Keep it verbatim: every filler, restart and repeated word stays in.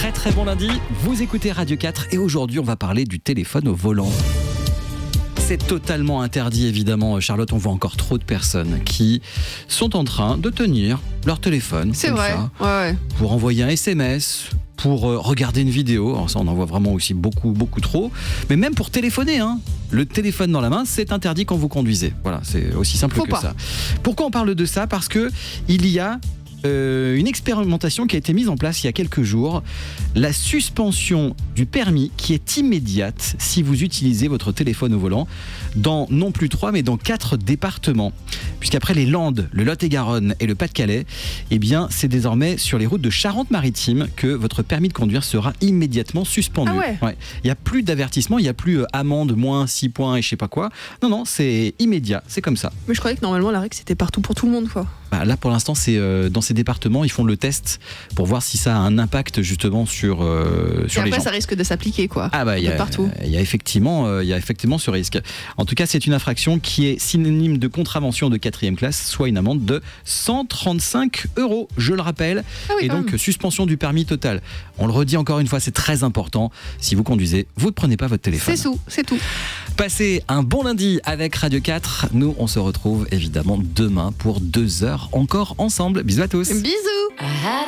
Très très bon lundi, vous écoutez Radio quatre et aujourd'hui on va parler du téléphone au volant. C'est totalement interdit évidemment, Charlotte, on voit encore trop de personnes qui sont en train de tenir leur téléphone. C'est comme vrai, ça, ouais, ouais. pour envoyer un S M S, pour euh, regarder une vidéo. Alors ça on en voit vraiment aussi beaucoup beaucoup trop, mais même pour téléphoner, hein. Le téléphone dans la main, c'est interdit quand vous conduisez. Voilà, c'est aussi simple Faut que pas. ça. Pourquoi on parle de ça ? Parce que il y a Euh, une expérimentation qui a été mise en place il y a quelques jours, la suspension du permis qui est immédiate si vous utilisez votre téléphone au volant dans non plus trois mais dans quatre départements. Puisqu'après les Landes, le Lot-et-Garonne et le Pas-de-Calais, eh bien c'est désormais sur les routes de Charente-Maritime que votre permis de conduire sera immédiatement suspendu. Ah ouais. Ouais. Il n'y a plus d'avertissement, il n'y a plus euh, amende, moins six points et je sais pas quoi. Non, non, c'est immédiat, c'est comme ça. Mais je croyais que normalement la règle c'était partout pour tout le monde, quoi. Bah, là pour l'instant c'est euh, dans ces départements ils font le test pour voir si ça a un impact justement sur, euh, sur Et les après gens. ça risque de s'appliquer, quoi. Ah bah il y, de partout. il y a effectivement euh, il y a effectivement ce risque. En tout cas c'est une infraction qui est synonyme de contravention de quatrième classe, soit une amende de cent trente-cinq euros, je le rappelle. Ah oui, Et quand donc même. suspension du permis total. On le redit encore une fois, c'est très important. Si vous conduisez, vous ne prenez pas votre téléphone. C'est tout, c'est tout. Passez un bon lundi avec Radio quatre. Nous on se retrouve évidemment demain pour deux heures encore ensemble. Bisous à tous. Bisous.